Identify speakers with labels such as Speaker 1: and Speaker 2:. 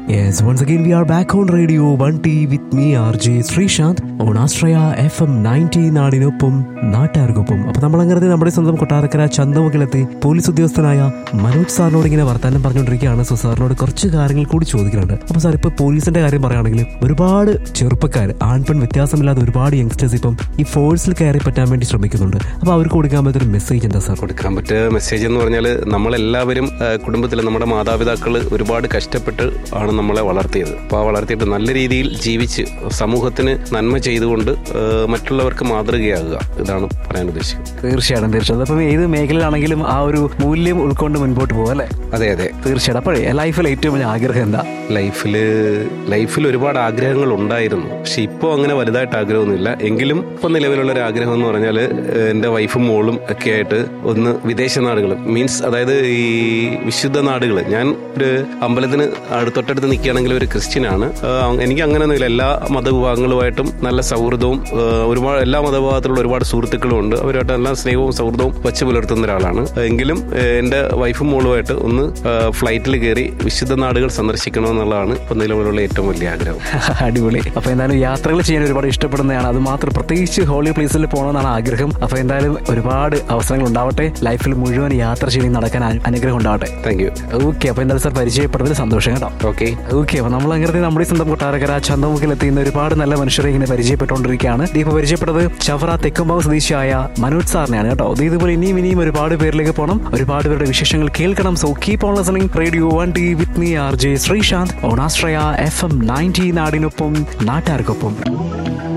Speaker 1: Yes, once again we are back on Radio 1T with me RJ Srishant on Astraya FM 90 നാടിനൊപ്പം നാട്ടുകാർക്കൊപ്പം. അപ്പൊ നമ്മളങ്ങനെ നമ്മുടെ സ്വന്തം Kottarakkara ചന്തമുക്കിലെത്തി police ഉദ്യോഗസ്ഥനായ മനോജ് സാറിനോട് ഇങ്ങനെ വർത്താനം പറഞ്ഞുകൊണ്ടിരിക്കുകയാണ്. സോ സാറിനോട് കുറച്ച് കാര്യങ്ങൾ കൂടി ചോദിക്കുന്നുണ്ട്. അപ്പൊ സാർ ഇപ്പൊ പോലീസിന്റെ കാര്യം പറയുകയാണെങ്കിൽ ഒരുപാട് ചെറുപ്പക്കാർ ആൺപെൺ വ്യത്യാസമില്ലാതെ ഒരുപാട് യങ്സ്റ്റേഴ്സ് ഇപ്പം ഈ ഫോഴ്സിൽ കയറി പറ്റാൻ വേണ്ടി ശ്രമിക്കുന്നുണ്ട്. അപ്പൊ അവർക്ക് കൊടുക്കാൻ പറ്റിയ മെസ്സേജ് എന്താ സാർ?
Speaker 2: കൊടുക്കാൻ പറ്റിയ മെസ്സേജ് എന്ന് പറഞ്ഞാൽ നമ്മളെല്ലാവരും കുടുംബത്തിൽ നമ്മുടെ മാതാപിതാക്കൾ ഒരുപാട് കഷ്ടപ്പെട്ട് ആണ് നമ്മളെ വളർത്തിയത്. അപ്പോൾ ആ വളർത്തിയിട്ട് നല്ല രീതിയിൽ ജീവിച്ച് സമൂഹത്തിന് നന്മ ചെയ്തുകൊണ്ട് മറ്റുള്ളവർക്ക് മാതൃകയാകുക, ഇതാണ് പറയാൻ ഉദ്ദേശിക്കുന്നത്.
Speaker 1: തീർച്ചയായിട്ടും. അപ്പം ഏത് മേഖലയിലാണെങ്കിലും ആ ഒരു മൂല്യം ഉൾക്കൊണ്ട് മുൻപോട്ട് പോകും അല്ലേ?
Speaker 2: അതെ അതെ,
Speaker 1: തീർച്ചയായിട്ടും. അപ്പോഴേ ലൈഫിൽ ഏറ്റവും വലിയ ആഗ്രഹം എന്താ?
Speaker 2: ലൈഫിൽ ഒരുപാട് ആഗ്രഹങ്ങൾ ഉണ്ടായിരുന്നു. പക്ഷെ ഇപ്പോൾ അങ്ങനെ വലുതായിട്ട് ആഗ്രഹമൊന്നുമില്ല. എങ്കിലും ഇപ്പം നിലവിലുള്ള ഒരു ആഗ്രഹം എന്ന് പറഞ്ഞാൽ എൻ്റെ വൈഫും മോളും ഒക്കെ ആയിട്ട് ഒന്ന് വിദേശ നാടുകൾ, മീൻസ് അതായത് ഈ വിശുദ്ധ നാടുകൾ. ഞാൻ ഒരു അമ്പലത്തിന് തൊട്ടടുത്ത് നിൽക്കുകയാണെങ്കിൽ ഒരു ക്രിസ്ത്യനാണ്. എനിക്ക് അങ്ങനെയൊന്നുമില്ല. എല്ലാ മതവിഭാഗങ്ങളുമായിട്ടും നല്ല സൗഹൃദവും ഒരുപാട് എല്ലാ മതവിഭാഗത്തിലുള്ള ഒരുപാട് സുഹൃത്തുക്കളും ഉണ്ട്. അവരുമായിട്ട് നല്ല സ്നേഹവും സൗഹൃദവും വച്ച് പുലർത്തുന്ന ഒരാളാണ്. എങ്കിലും എൻ്റെ വൈഫും മോളുമായിട്ട് ഒന്ന് ഫ്ലൈറ്റിൽ കയറി വിശുദ്ധ നാടുകൾ സന്ദർശിക്കണമെന്നുള്ളതാണ് ഇപ്പം നിലവിലുള്ള ഏറ്റവും വലിയ ആഗ്രഹം.
Speaker 1: അടിപൊളി. അപ്പൊ എന്തായാലും യാത്രകൾ ചെയ്യാൻ ഒരുപാട് ഇഷ്ടപ്പെടുന്നതാണ്. അത് മാത്രം പ്രത്യേകിച്ച് ഹോളി പ്ലേസിൽ പോകണമെന്നാണ് ആഗ്രഹം. അപ്പൊ എന്തായാലും ഒരുപാട് അവസരങ്ങൾ ഉണ്ടാവട്ടെ. ലൈഫിൽ മുഴുവൻ യാത്ര ചെയ്ത് നടക്കാൻ അനുഗ്രഹം ഉണ്ടാവട്ടെ.
Speaker 2: Thank you.
Speaker 1: ഓക്കെ. അപ്പൊ എന്തായാലും സാർ പരിചയപ്പെട്ടതിൽ സന്തോഷം കേട്ടോ.
Speaker 2: ഓക്കെ.
Speaker 1: അപ്പൊ നമ്മൾ അങ്ങനെ നമ്മുടെ സ്വന്തം കൊട്ടാരക്കര ചന്തമുക്കിലെത്തിയുന്ന ഒരുപാട് നല്ല മനുഷ്യരെ ഇങ്ങനെ പരിചയപ്പെട്ടുകൊണ്ടിരിക്കുകയാണ്. ഇപ്പൊ പരിചയപ്പെട്ടത് ചവറ തെക്കുംഭാഗം സ്വദേശിയായ മനോജ് സാറിനെയാണ് കേട്ടോ. ഇതുപോലെ ഇനിയും ഒരുപാട് പേരിലേക്ക് പോകണം, ഒരുപാട് പേരുടെ വിശേഷങ്ങൾ കേൾക്കണം. So keep on listening radio 1T with me RJ Sreesanth on Ashraya FM 90 നാടിനൊപ്പം നാട്ടുകാർക്കൊപ്പം.